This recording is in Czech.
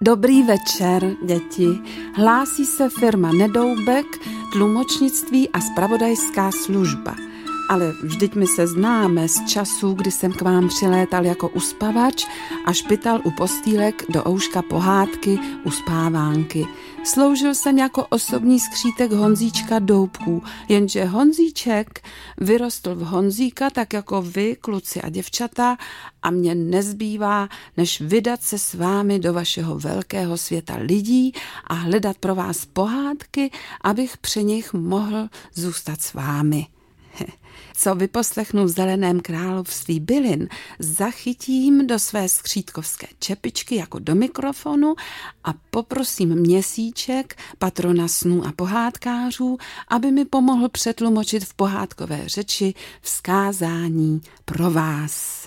Dobrý večer, děti. Hlásí se firma Nedoubek, tlumočnictví a zpravodajská služba. Ale vždyť my se známe z času, kdy jsem k vám přilétal jako uspavač a špital u postýlek do ouška pohádky Uspávánky. Sloužil jsem jako osobní skřítek Honzíčka Doubků, jenže Honzíček vyrostl v Honzíka tak jako vy, kluci a děvčata, a mně nezbývá, než vydat se s vámi do vašeho velkého světa lidí a hledat pro vás pohádky, abych při nich mohl zůstat s vámi. Co vyposlechnu v Zeleném království bylin, zachytím do své skřítkovské čepičky jako do mikrofonu a poprosím Měsíček, patrona snů a pohádkářů, aby mi pomohl přetlumočit v pohádkové řeči vzkázání pro vás.